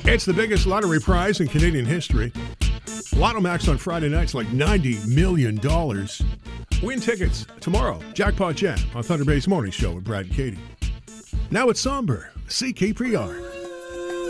It's the biggest lottery prize in Canadian history. Lotto Max on Friday nights like $90 million. Win tickets tomorrow. Jackpot Jam on Thunder Bay's Morning Show with Brad and Katie. Now it's somber. CKPR.